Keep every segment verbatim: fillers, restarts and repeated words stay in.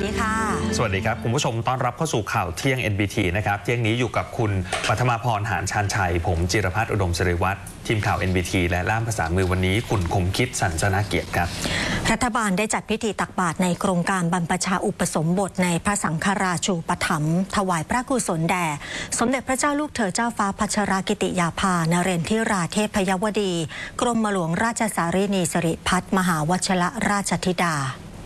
ดีค่ะสวัสดีครับคุณผู้ชมต้อนรับเข้าสู่ข่าวเที่ยง เอ็น บี ที นะครับเที่ยงนี้อยู่กับคุณปัทมาพรหานชาญชัยผมจิรพัฒน์อุดมศิริวัฒน์ทีมข่าว เอ็น บี ที และล่ามภาษามือวันนี้คุณคมคิดสัญชนะเกียรติครับรัฐบาลได้จัดพิธีตักบาตรในโครงการบรรพชาอุปสมบทในพระสังฆราชูปถัมภ์ถวายพระกุศลแด่สมเด็จพระเจ้าลูกเธอเจ้าฟ้าพัชรกิติยาภานเรนทิราเทพยวดีกรมหลวงราชสารีนีสิริพัฒมหาวชิรราชธิดา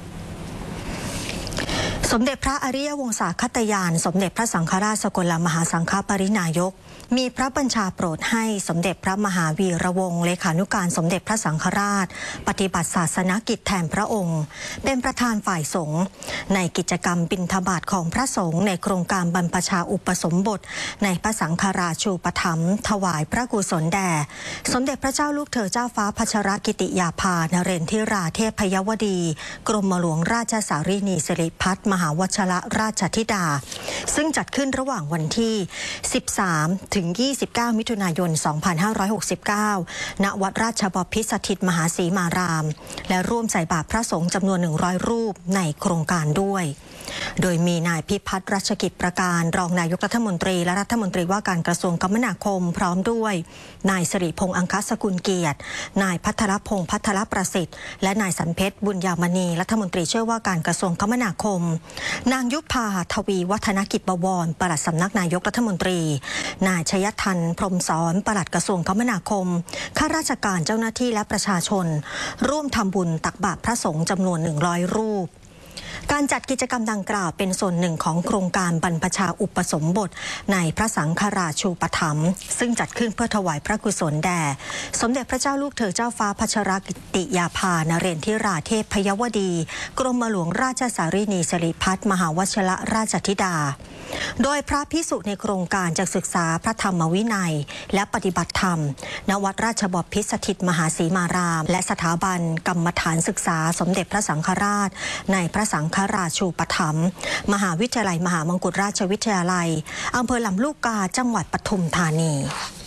สมเด็จพระอริยวงศาคตยานสมเด็จพระสังฆราชสกลมหาสังฆปรินายกมีพระบัญชาโปรดให้สมเด็จพระมหาวีระวงศ์เลขานุการสมเด็จพระสังฆราชปฏิบัติศาสนกิจแทนพระองค์เป็นประธานฝ่ายสงฆ์ในกิจกรรมบิณฑบาตของพระสงฆ์ในโครงการบรรพชาอุปสมบทในพระสังฆราชูปถัมภ์ถวายพระกุศลแด่สมเด็จพระเจ้าลูกเธอเจ้าฟ้าพัชรกิติยาภานเรนทิราเทพยวดีกรมหลวงราชสารีนีสิริพัฒมหาวชิรราชธิดาซึ่งจัดขึ้นระหว่างวันที่สิบสามถึงยี่สิบเก้ามิถุนายนสองพันห้าร้อยหกสิบเก้าณวัดราชบพิตรสถิตมหาสีมารามและร่วมใส่บาตรพระสงฆ์จำนวนหนึ่งร้อยรูปในโครงการด้วยโดยมีนายพิพัฒน์รัชกิจประการรองนายกรัฐมนตรีและรัฐมนตรีว่าการกระทรวงคมนาคมพร้อมด้วยนายสิริพงษ์อังคสกุลเกียรตินายพัทรพงษ์พัทรประสิทธิ์และนายสันเพชรบุญยามณีรัฐมนตรีช่วยว่าการกระทรวงคมนาคมนางยุพาทวีวัฒนกิจบวรปลัดสำนักนายกรัฐมนตรีนายชยทันพรหมสอนปลัดกระทรวงคมนาคมข้าราชการเจ้าหน้าที่และประชาชนร่วมทำบุญตักบาตรพระสงฆ์จำนวนหนึ่งร้อยรูปการจัดกิจกรรมดังกล่าวเป็นส่วนหนึ่งของโครงการบรรพชาอุปสมบทในพระสังฆราชูปถัมภ์ซึ่งจัดขึ้นเพื่อถวายพระกุศลแด่สมเด็จพระเจ้าลูกเธอเจ้าฟ้าพัชรกิติยาภานเรนทิราเทพยวดีกรมหลวงราชสารีนีสิริพัฒมหาวชิรราชธิดาโดยพระภิกษุในโครงการจะศึกษาพระธรรมวินัยและปฏิบัติธรรมณวัดราชบพิตรสถิตมหาสีมารามและสถาบันกรรมฐานศึกษาสมเด็จพระสังฆราชในพระสังฆราชูปถัมภ์มหาวิทยาลัยมหามงกุฎราชวิทยาลัยอำเภอลำลูกกาจังหวัดปทุมธานี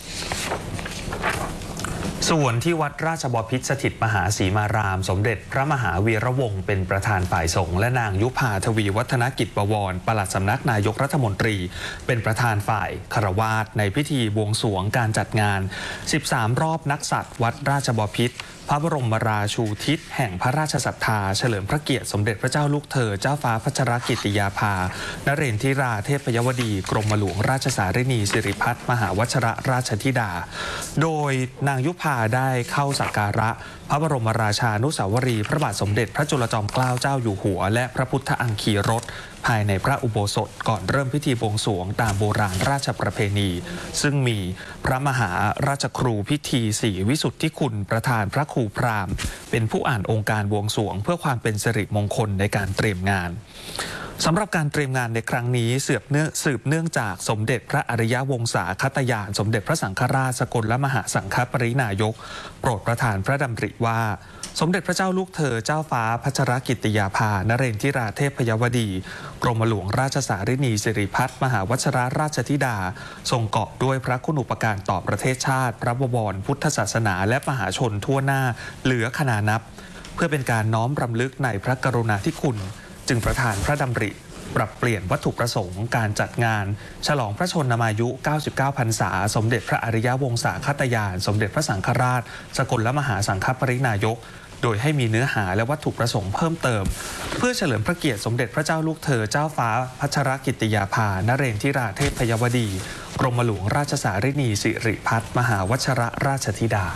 ส่วนที่วัดราชบพิตรสถิตมหาสีมารามสมเด็จพระมหาวีระวงศ์เป็นประธานฝ่ายสงฆ์และนางยุพาทวีวัฒนกิจบวรปลัดสำนักนายกรัฐมนตรีเป็นประธานฝ่ายคฤหัสถ์ในพิธีบวงสรวงการจัดงานสิบสามรอบนักษัตริย์วัดราชบพิตรพระบรมราชูทิศแห่งพระราชศรัทธาเฉลิมพระเกียรติสมเด็จพระเจ้าลูกเธอเจ้าฟ้าพัชรกิติยาภานเรนทิราเทพยวดีกรมหลวงราชสารีนีสิริพัฒมหาวชิรราชธิดาโดยนางยุพาได้เข้าสักการะพระบรมราชานุสาวรีย์พระบาทสมเด็จพระจุลจอมเกล้าเจ้าอยู่หัวและพระพุทธอังคีรสภายในพระอุโบสถก่อนเริ่มพิธีบวงสรวงตามโบราณราชประเพณีซึ่งมีพระมหาราชครูพิธีศรีวิสุทธิคุณประธานพระครูพราหมณ์เป็นผู้อ่านองค์การบวงสรวงเพื่อความเป็นสิริมงคลในการเตรียมงานสำหรับการเตรียมงานในครั้งนี้สืบเนื่องสืบเนื่องจากสมเด็จพระอริยวงศาคตยานสมเด็จพระสังฆราชสกลมหาสังฆปรินายกโปรดประทานพระดำริว่าสมเด็จพระเจ้าลูกเธอเจ้าฟ้าพัชรกิติยาภานเรนทิราเทพยวดีกรมหลวงราชสารีนีสิริพัฒมหาวชิรราชธิดาทรงเกาะด้วยพระคุณูปการต่อประเทศชาติพระบวรพุทธศาสนาและมหาชนทั่วหน้าเหลือขนานับเพื่อเป็นการน้อมรำลึกในพระกรุณาธิคุณจึงประทานพระดำริปรับเปลี่ยนวัตถุประสงค์การจัดงานฉลองพระชนมายุเก้าสิบเก้าพรรษาสมเด็จพระอริยวงศาคตยานสมเด็จพระสังฆราชสกลมหาสังฆปรินายกโดยให้มีเนื้อหาและวัตถุประสงค์เพิ่มเติมเพื่อเฉลิมพระเกียรติสมเด็จพระเจ้าลูกเธอเจ้าฟ้าพัชรกิติยาภานเรนทิราเทพยวดีกรมหลวงราชสารีนีสิริพัฒมหาวชิรราชธิดา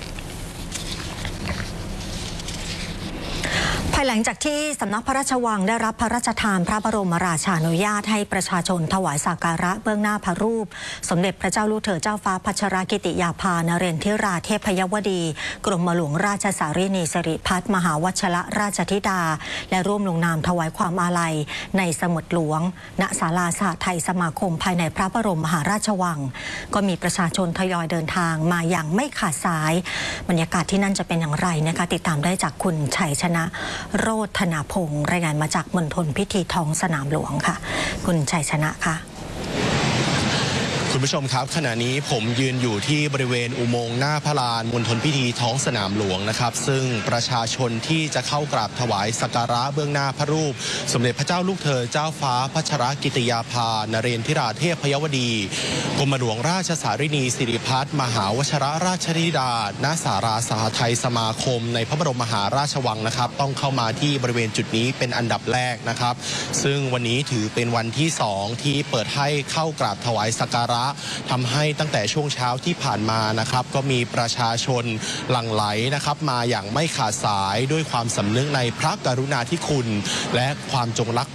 ภายหลังจากที่สำนักพระราชวังได้รับพระราชทานพระบรมราชานุญาตให้ประชาชนถวายสักการะเบื้องหน้าพระรูปสมเด็จพระเจ้าลูกเธอเจ้าฟ้าพัชรกิติยาภานเรนทิราเทพยวดีกรมหลวงราชสารีนีสิริพัฒมหาวชิรราชธิดาและร่วมลงนามถวายความอาลัยในสมุดหลวงณศาลาสหไทยสมาคมภายในพระบรมมหาราชวังก็มีประชาชนทยอยเดินทางมาอย่างไม่ขาดสายบรรยากาศที่นั่นจะเป็นอย่างไรนะคะติดตามได้จากคุณชัยชนะโรธนาพงศ์รายงานมาจากมณฑลพิธีท้องสนามหลวงค่ะคุณชัยชนะค่ะคุณคุณผู้ชมครับขณะนี้ผมยืนอยู่ที่บริเวณอุโมงค์หน้าพระลานมณฑลพิธีท้องสนามหลวงนะครับซึ่งประชาชนที่จะเข้ากราบถวายสักการะเบื้องหน้าพระรูปสมเด็จพระเจ้าลูกเธอเจ้าฟ้าพัชรกิติยาภานเรนทิราเทพยวดีกรมหลวงราชสารินีสิริพัฒน์มหาวชิรราชธิดาณศาลาสหไทยสมาคมในพระบรมมหาราชวังนะครับต้องเข้ามาที่บริเวณจุดนี้เป็นอันดับแรกนะครับซึ่งวันนี้ถือเป็นวันที่สองที่เปิดให้เข้ากราบถวายสักการะทำให้ตั้งแต่ช่วงเช้าที่ผ่านมานะครับก็มีประชาชนหลั่งไหลนะครับมาอย่างไม่ขาดสายด้วยความสำนึกในพระกรุณาธิคุณและความจงรัก